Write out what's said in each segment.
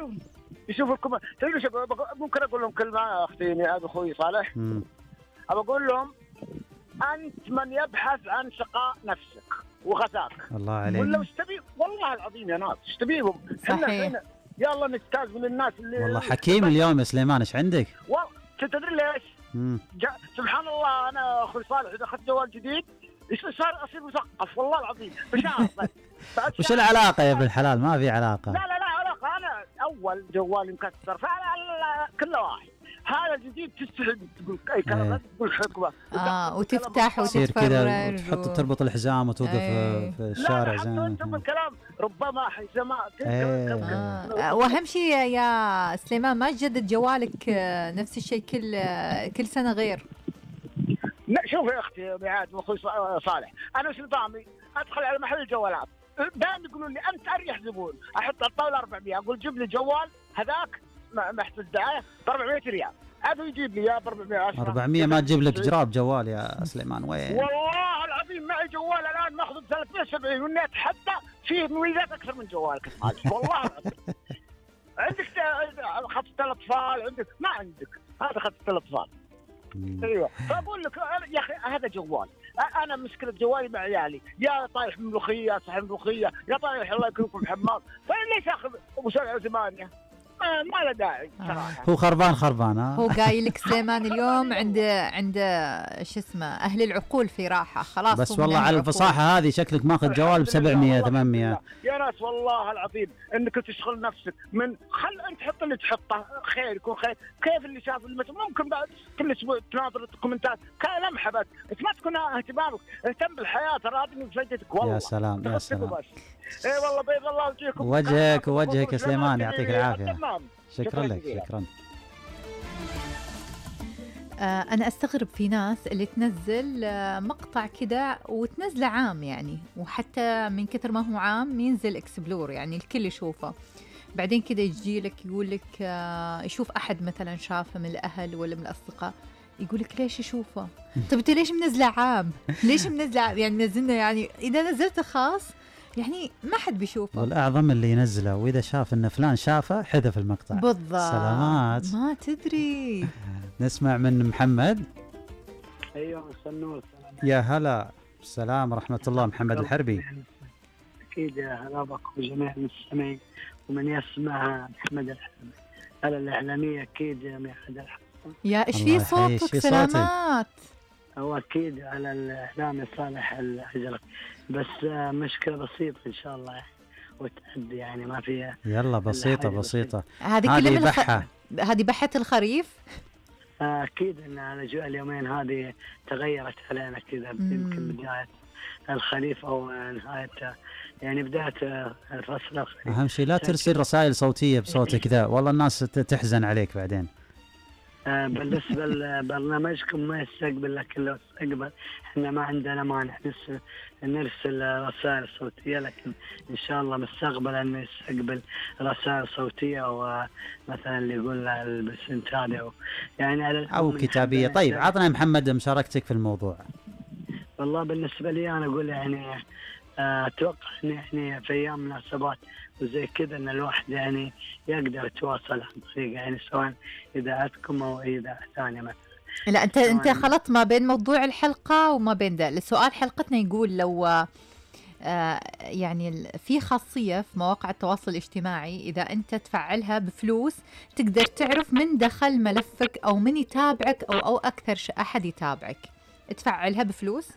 يشوف الكومنت. ممكن اقول لهم كلمه يا اختي هذا اخوي صالح. ابى اقول لهم انت من يبحث عن شقاء نفسك وغثاك. الله عليك. ولا وش تبي والله العظيم يا ناس ايش تبيهم؟ صحيح. يلا نجتاز من الناس اللي والله حكيم اليوم يا سليمان. ايش عندك؟ تدري ليش؟ سبحان الله انا اخوي صالح اذا اخذت جوال جديد صار اصير مثقف والله العظيم بشهر. وش العلاقه يا ابن الحلال؟ ما في علاقه. لا علاقه. انا اول جوالي مكسر فانا كله واحد. هذا الجديد تستحق تقول اي كلام تقول حكمه وتفتح وتتفرج وتحط تربط الحزام وتوقف في الشارع زي ما انت الكلام ربما حزامات. واهم شيء يا سليمان ما تجدد جوالك نفس الشيء كل سنه غير. لا شوف يا اختي بعاد واخوي صالح انا وش نظامي؟ ادخل على محل الجوالات دائما يقولون لي انت اريح زبون. احط على الطاوله 400 اقول جيب لي جوال هذاك ما يحتاج دعايه ب 400 ريال. هذا يجيب لي يا ب 400 ما تجيب لك جراب جوال يا سليمان. وين والله العظيم معي جوال الان ماخذ 370 والنت حتى فيه مميزات اكثر من جوالك والله العظيم. عندك خط الاطفال عندك ما عندك هذا خط الاطفال. ايوه فاقول لك يا اخي هذا جوال. انا مشكله جوالي مع عيالي يا طايح من ملوخيه يا صاحب ملوخيه يا طايح الله يكرمكم حمام. فليش اخذ ابو 7 و8 ما له داعي صراحه. هو خربان هو قايل لك سليمان اليوم عند شو اسمه اهل العقول في راحه خلاص. بس والله على الفصاحه هذه شكلك ماخذ جوال ب 700 800 يا ناس والله العظيم انك تشغل نفسك من خل انت حط اللي تحطه خير يكون خير. كيف اللي شاف ممكن بعد كل اسبوع تناظر الكومنتات كلمحه بس انت ما تكون اهتمامك اهتم بالحياه ترى هذه من فائدتك والله. يا سلام يا سلام. اي والله بيض الله وجهكم وجهك يا سليمان يعطيك العافيه. شكرا لك شكرا. أنا أستغرب في ناس اللي تنزل مقطع كده وتنزله عام يعني وحتى من كثر ما هو عام ينزل إكسبلور يعني الكل يشوفه. بعدين كده يجي لك يقول لك يشوف أحد مثلا شافه من الأهل ولا من الأصدقاء يقول لك ليش يشوفه؟ طب أنت ليش منزله عام؟ ليش منزله عام؟ يعني منزلنا يعني إذا نزلته خاص يعني ما حد بيشوفه. والأعظم اللي ينزله وإذا شاف إن فلان شافه حذف المقطع. بالضبط. سلامات. ما تدري. نسمع من محمد. أيوة النور. يا هلا. السلام ورحمة الله. محمد الحربي. أكيد يا هلا بك وجميع المستمعين ومن يسمع محمد الحربي. هلا الإعلامية أكيد يا محمد الحربي. يا إيش في صوتك سلامات. هو أكيد على الإعلامي صالح الحجري بس مشكلة بسيطة إن شاء الله وتعدي يعني ما فيها. يلا بسيطة. هذه بحة. هذه بحة الخريف. أكيد أن الأجواء اليومين هذه تغيرت علينا كذا يمكن بداية الخريف أو نهاية يعني بداية الفصل الخريف. أهم شيء لا ترسل رسائل صوتية بصوتك ذا والله الناس تحزن عليك بعدين. بالنسبة لبرنامجكم ما يستقبل لكن لو استقبل احنا ما عندنا مانع نرسل رسائل صوتية لكن ان شاء الله مستقبلا انه يستقبل رسائل صوتية او مثلا اللي يقول البسنتادي يعني على او كتابية. طيب عطنا محمد مشاركتك في الموضوع. والله بالنسبة لي انا اقول يعني اتوقع ان يعني في ايام مناسبات وزي كذا ان الواحد يعني يقدر يتواصل عن طريق يعني سواء اذاعتكم او اذاعه ثانيه مثلا. لا انت خلطت ما بين موضوع الحلقه وما بين ذا. السؤال حلقتنا يقول لو يعني في خاصيه في مواقع التواصل الاجتماعي اذا انت تفعلها بفلوس تقدر تعرف من دخل ملفك او من يتابعك او اكثر احد يتابعك تفعلها بفلوس.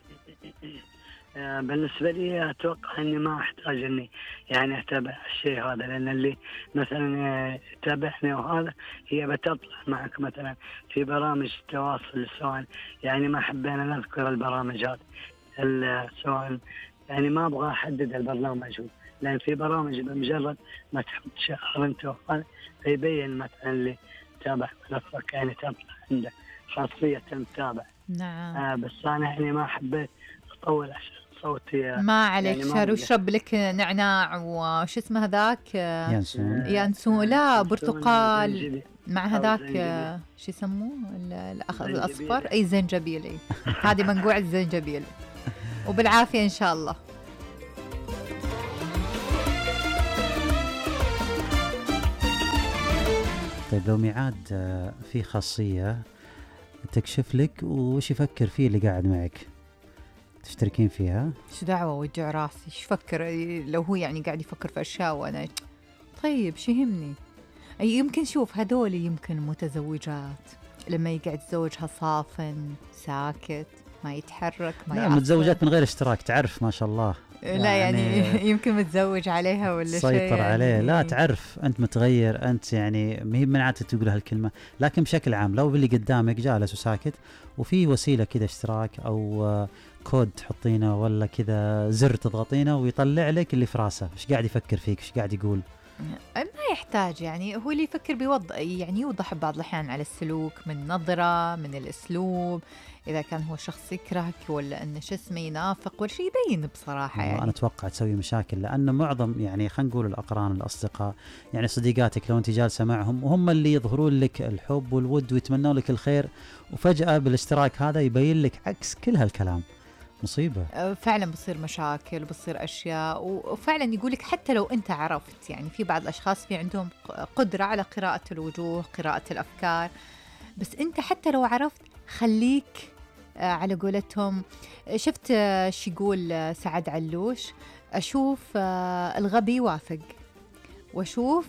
بالنسبة لي أتوقع أني ما أحتاج أني يعني أتابع الشيء هذا لأن اللي مثلا يتابعني وهذا هي بتطلع معك مثلا في برامج التواصل سواء يعني ما حبينا نذكر البرامج هذه سواء يعني ما أبغى أحدد البرنامج لأن في برامج بمجرد ما تحط شعار أنت وهذا فيبين مثلا اللي تابع ملفك يعني تطلع عنده خاصية متابع. نعم. بس أنا يعني ما حبيت أطول عشان صوتي ما عليك يعني شهر وشرب لك نعناع وش اسمه هذاك ينسون لا برتقال مع هذاك شو يسموه الأصفر أي زنجبيل هذه منقوع الزنجبيل وبالعافية إن شاء الله. طيب لو ميعاد في خاصية تكشف لك وش يفكر فيه اللي قاعد معك، تشتركين فيها؟ شو دعوة وجع راسي، ايش فكر لو هو يعني قاعد يفكر في أشياء وأنا طيب شو يهمني. يمكن شوف هذول يمكن متزوجات لما يقعد زوجها صافن ساكت ما يتحرك ما لا يعصب. متزوجات من غير اشتراك تعرف ما شاء الله. لا يعني يمكن متزوج عليها ولا شيء سيطر عليه يعني. لا تعرف أنت متغير، أنت يعني مهي منعت تقول هالكلمة، لكن بشكل عام لو اللي قدامك جالس وساكت وفي وسيلة كذا اشتراك أو كود تحطينه ولا كذا زر تضغطينه ويطلع لك اللي في راسه، ايش قاعد يفكر فيك، ايش قاعد يقول. ما يحتاج يعني هو اللي يفكر بيوضح يعني يوضح بعض الأحيان على السلوك من نظرة من الأسلوب، إذا كان هو شخص يكرهك ولا أنه شو اسمه ينافق ولا شيء يبين بصراحة يعني. أنا أتوقع تسوي مشاكل لأن معظم يعني خلينا نقول الأقران الأصدقاء يعني صديقاتك لو أنت جالسة معهم وهم اللي يظهرون لك الحب والود ويتمنوا لك الخير وفجأة بالاشتراك هذا يبين لك عكس كل هالكلام، مصيبة. فعلا بصير مشاكل بصير أشياء وفعلا يقولك حتى لو أنت عرفت يعني في بعض الأشخاص في عندهم قدرة على قراءة الوجوه قراءة الأفكار، بس أنت حتى لو عرفت خليك على قولتهم. شفت شو يقول سعد علوش، أشوف الغبي واثق وأشوف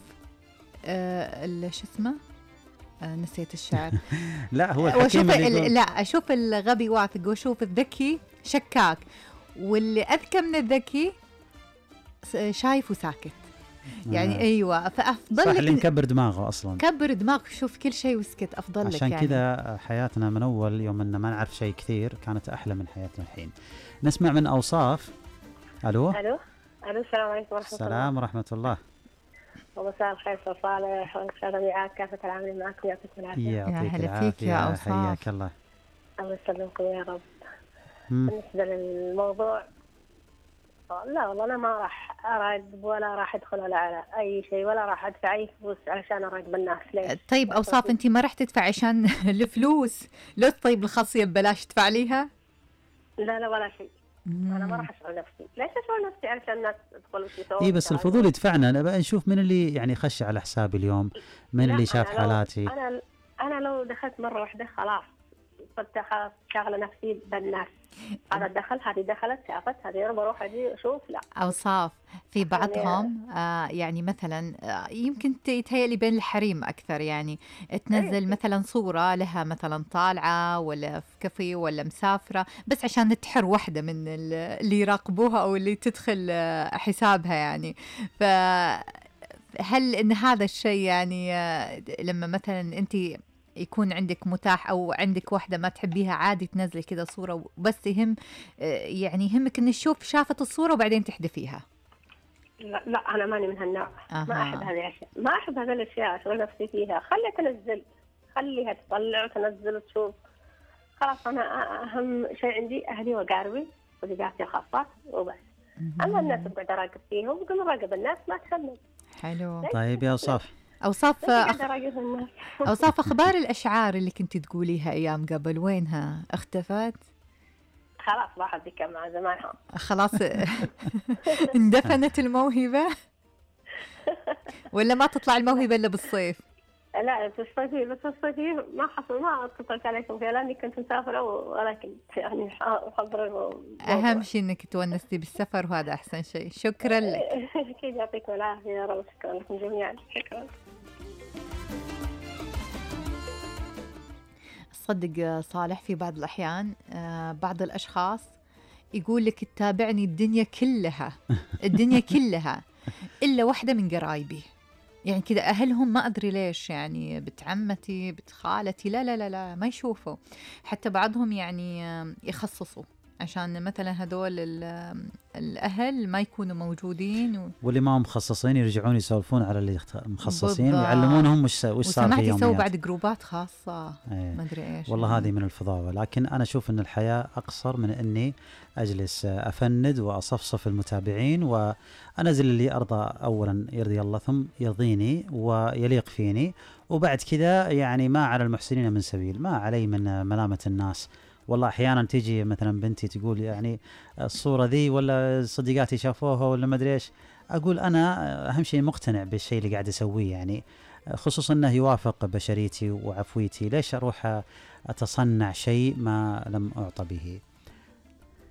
شو اسمه نسيت الشعر. لا هو الحكيم لا أشوف الغبي واثق وأشوف الذكي شكاك، واللي أذكى من الذكي شايف وساكت. يعني أيوة فأفضل صح لك اللي مكبر دماغه أصلا، كبر دماغك شوف كل شيء وسكت أفضل لك. عشان يعني كذا حياتنا من أول يوم أننا ما نعرف شيء كثير كانت أحلى من حياتنا الحين. نسمع من أوصاف. ألو السلام عليكم ورحمة الله. السلام ورحمة الله. ومساء الخير أستاذ صالح وأستاذ ربيعات، كافة العاملين معكم يعطيكم العافية. يعطيك هلا فيك يا العافية أوصاف. حياك الله. الله يسلمكم يا رب. بالنسبة للموضوع لا والله أنا ما راح أراقب ولا راح أدخل ولا على أي شيء ولا راح أدفع أي فلوس علشان أراقب الناس. ليش؟ طيب أوصاف أنت ما راح تدفع عشان الفلوس، لو طيب الخاصية ببلاش تدفع ليها؟ لا ولا شيء. أنا ما راح أشغل نفسي. ليش أشغل نفسي علشان الناس تدخل وش يسوون؟ إيه بس الفضول يدفعنا، نبغى نشوف من اللي يعني خش على حسابي اليوم، من اللي شاف حالاتي. أنا لو دخلت مرة واحدة خلاص صرت شاغلة نفسي بالناس. هذا دخل هذه دخلت شافت هذه أنا بروح أجي أشوف. لا أوصاف في بعضهم يعني مثلا يمكن يتهيألي بين الحريم أكثر، يعني تنزل مثلا صورة لها مثلا طالعة ولا في كافيه ولا مسافرة بس عشان تحر واحدة من اللي يراقبوها أو اللي تدخل حسابها يعني. فهل إن هذا الشيء يعني لما مثلا أنت يكون عندك متاح أو عندك واحدة ما تحبيها عادي تنزلي كذا صورة وبس يعني يهمك إن تشوف شافت الصورة وبعدين تحذفيها؟ لا أنا ماني من هالنوع. ما أحب هذه الأشياء، ما أحب هذه الأشياء أشغل نفسي فيها. خليها تنزل، خليها تطلع وتنزل وتشوف. خلاص أنا أهم شيء عندي أهلي وأقاربي وصديقاتي الخاصة وبس. أما الناس بقعد أراقب فيهم وقم أراقب الناس ما تخلل. حلو. طيب يا أوصاف. أوصاف أخبار الأشعار اللي كنت تقوليها أيام قبل وينها؟ اختفت؟ خلاص راحت ذيك مع زمانها. خلاص اندفنت الموهبة ولا ما تطلع الموهبة إلا بالصيف؟ لا بس الصيفي ما حصل ما اتصلت عليكم فيها لأني كنت مسافرة ولكن يعني حضر. أهم شيء إنك تونستي بالسفر وهذا أحسن شيء. شكرا لك. أكيد يعطيكم العافية يا رب. شكرا لكم جميعا. شكرا. صدق صالح في بعض الأحيان بعض الأشخاص يقول لك تتابعني الدنيا كلها الدنيا كلها إلا واحدة من قرايبي، يعني كذا أهلهم ما أدري ليش يعني بنت عمتي بنت خالتي لا ما يشوفوا. حتى بعضهم يعني يخصصوا عشان مثلا هذول الأهل ما يكونوا موجودين واللي ما هم مخصصين يرجعون يسولفون على اللي مخصصين ويعلمونهم وش صار في يوميات. يسووا بعد جروبات خاصة ما أدري إيش. والله هذه من الفضاوة، لكن أنا أشوف أن الحياة أقصر من أني أجلس أفند وأصفصف المتابعين وأنزل اللي أرضى أولا يرضي الله ثم يرضيني ويليق فيني، وبعد كذا يعني ما على المحسنين من سبيل، ما علي من ملامة الناس. والله أحيانا تيجي مثلا بنتي تقول يعني الصورة ذي ولا صديقاتي شافوها ولا ما أدري إيش، أقول أنا أهم شيء مقتنع بالشيء اللي قاعد أسويه، يعني خصوصا أنه يوافق بشريتي وعفويتي، ليش أروح أتصنع شيء ما لم أعطى به؟